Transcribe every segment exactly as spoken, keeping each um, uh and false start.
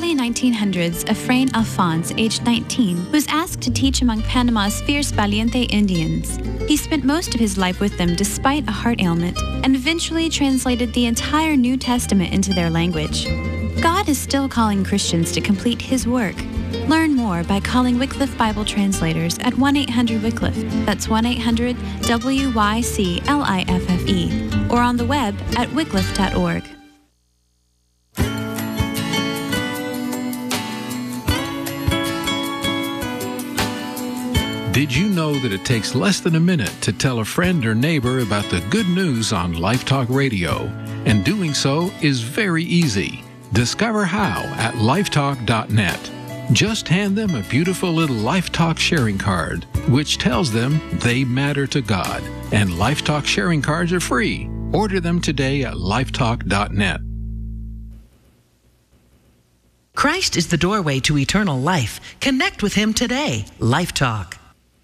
early nineteen hundreds, Efrain Alphonse, aged nineteen, was asked to teach among Panama's fierce Valiente Indians. He spent most of his life with them despite a heart ailment, and eventually translated the entire New Testament into their language. God is still calling Christians to complete His work. Learn more by calling Wycliffe Bible Translators at one eight hundred Wycliffe, that's one eight hundred W Y C L I F F E, or on the web at wycliffe dot org. Did you know that it takes less than a minute to tell a friend or neighbor about the good news on Life Talk Radio? And doing so is very easy. Discover how at lifetalk dot net. Just hand them a beautiful little Life Talk sharing card, which tells them they matter to God. And Life Talk sharing cards are free. Order them today at lifetalk dot net. Christ is the doorway to eternal life. Connect with Him today. Life Talk.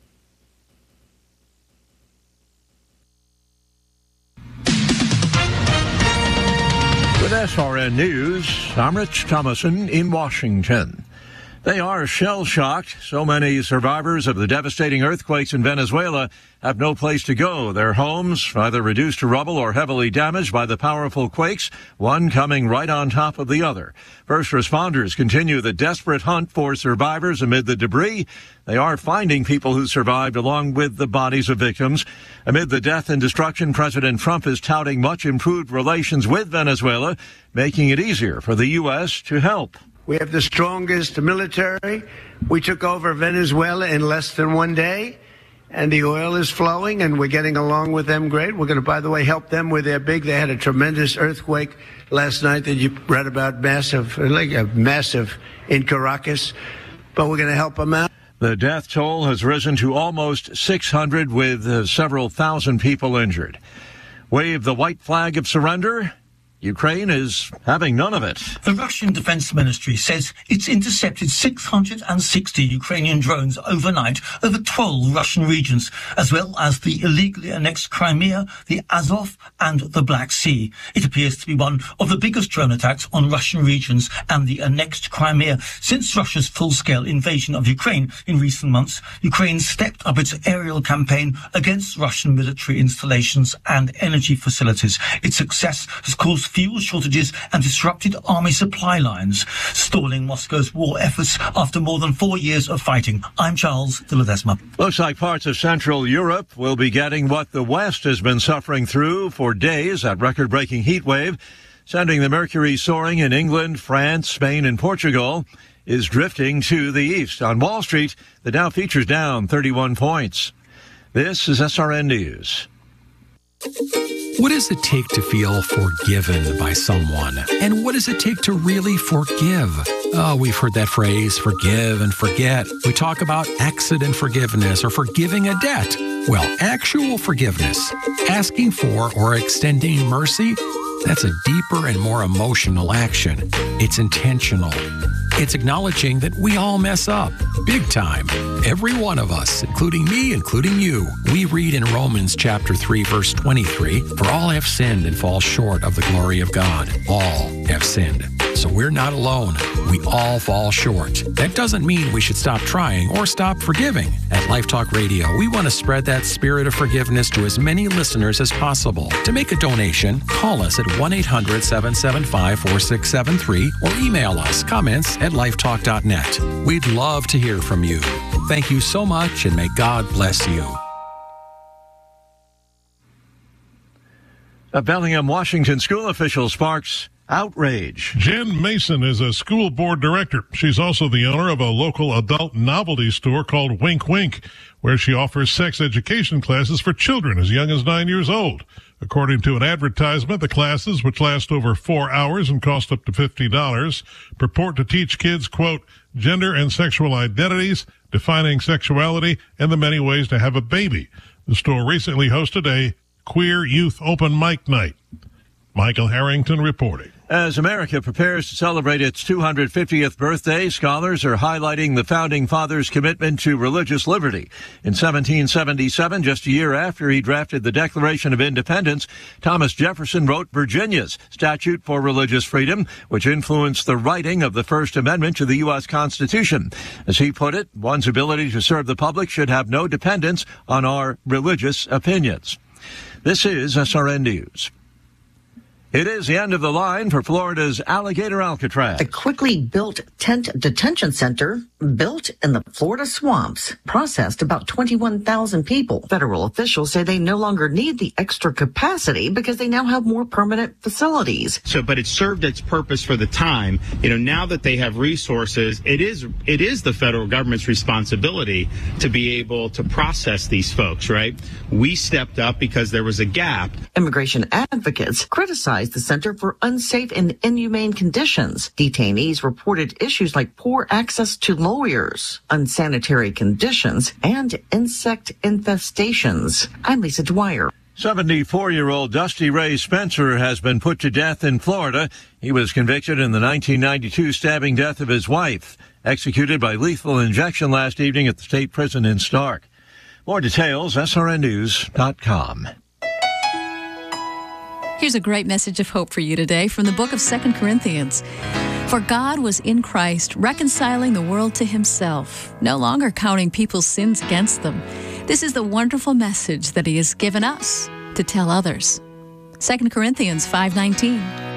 With S R N News, I'm Rich Thomason in Washington. They are shell-shocked. So many survivors of the devastating earthquakes in Venezuela have no place to go. Their homes either reduced to rubble or heavily damaged by the powerful quakes, one coming right on top of the other. First responders continue the desperate hunt for survivors amid the debris. They are finding people who survived along with the bodies of victims. Amid the death and destruction, President Trump is touting much improved relations with Venezuela, making it easier for the U S to help. We have the strongest military. We took over Venezuela in less than one day, and the oil is flowing, and we're getting along with them great. We're going to, by the way, help them with their big. They had a tremendous earthquake last night that you read about, massive, like a massive in Caracas, but we're going to help them out. The death toll has risen to almost six hundred, with uh, several thousand people injured. Wave the white flag of surrender. Ukraine is having none of it. The Russian Defense Ministry says it's intercepted six hundred sixty Ukrainian drones overnight over twelve Russian regions, as well as the illegally annexed Crimea, the Azov, and the Black Sea. It appears to be one of the biggest drone attacks on Russian regions and the annexed Crimea since Russia's full-scale invasion of Ukraine in recent months. Ukraine stepped up its aerial campaign against Russian military installations and energy facilities. Its success has caused fuel shortages and disrupted army supply lines, stalling Moscow's war efforts after more than four years of fighting. I'm Charles de Ledesma. Looks like parts of Central Europe will be getting what the West has been suffering through for days, that record-breaking heat wave, sending the mercury soaring in England, France, Spain, and Portugal, is drifting to the east. On Wall Street, the Dow features down thirty-one points. This is S R N News. What does it take to feel forgiven by someone? And what does it take to really forgive? Oh, we've heard that phrase, forgive and forget. We talk about accident forgiveness or forgiving a debt. Well, actual forgiveness, asking for or extending mercy, that's a deeper and more emotional action. It's intentional. It's acknowledging that we all mess up, big time. Every one of us, including me, including you. We read in Romans chapter three, verse twenty-three, for all have sinned and fall short of the glory of God. All have sinned. So we're not alone. We all fall short. That doesn't mean we should stop trying or stop forgiving. At Life Talk Radio, we want to spread that spirit of forgiveness to as many listeners as possible. To make a donation, call us at one eight hundred, seven seven five, four six seven three or email us comments at lifetalk dot net. We'd love to hear from you. Thank you so much, and may God bless you. A Bellingham, Washington school official sparks outrage. Jen Mason is a school board director. She's also the owner of a local adult novelty store called Wink Wink, where she offers sex education classes for children as young as nine years old. According to an advertisement, the classes, which last over four hours and cost up to fifty dollars, purport to teach kids, quote, gender and sexual identities, defining sexuality, and the many ways to have a baby. The store recently hosted a queer youth open mic night. Michael Harrington reporting. As America prepares to celebrate its two hundred fiftieth birthday, scholars are highlighting the Founding Fathers' commitment to religious liberty. In seventeen seventy-seven, just a year after he drafted the Declaration of Independence, Thomas Jefferson wrote Virginia's Statute for Religious Freedom, which influenced the writing of the First Amendment to the U S Constitution. As he put it, one's ability to serve the public should have no dependence on our religious opinions. This is S R N News. It is the end of the line for Florida's Alligator Alcatraz. A quickly built tent detention center built in the Florida swamps processed about twenty-one thousand people. Federal officials say they no longer need the extra capacity because they now have more permanent facilities. So, but it served its purpose for the time. You know, now that they have resources, it is it is the federal government's responsibility to be able to process these folks, right? We stepped up because there was a gap. Immigration advocates criticized the center for unsafe and inhumane conditions. Detainees reported issues like poor access to lawyers, unsanitary conditions, and insect infestations. I'm Lisa Dwyer. seventy-four-year-old Dusty Ray Spencer has been put to death in Florida. He was convicted in the nineteen ninety-two stabbing death of his wife, executed by lethal injection last evening at the state prison in Stark. More details, S R N news dot com. Here's a great message of hope for you today from the book of Second Corinthians. For God was in Christ, reconciling the world to himself, no longer counting people's sins against them. This is the wonderful message that he has given us to tell others. Second Corinthians five nineteen.